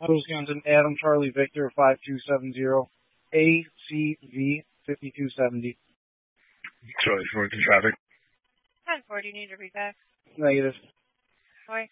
Wisconsin, Adam Charlie Victor 5270 ACV 5270. Charlie 14 traffic. 10-4, do you need to read back? Negative. Sorry.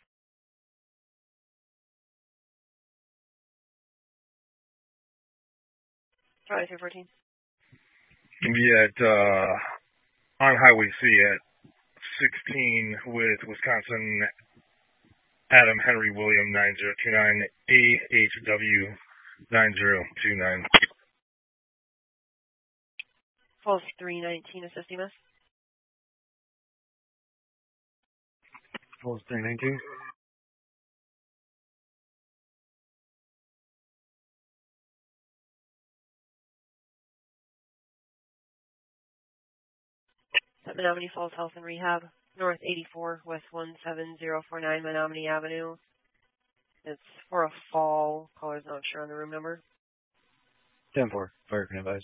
Charlie 314. Be at on Highway C at 16 with Wisconsin Adam Henry William 9029 AHW 9029. Falls 319 assisting us. Falls 319. Menominee Falls Health and Rehab, North 84 West 17049 Menominee Avenue. It's for a fall. Caller's not sure on the room number. 10-4. Fire can advise.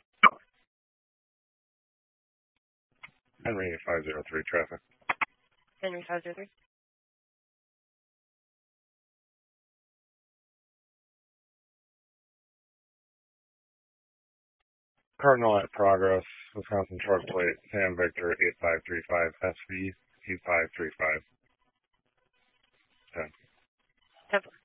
Henry 503 traffic. Henry 503. Cardinal at Progress, Wisconsin truck plate, Sam Victor 8535 SV 8535. 10. 10-4.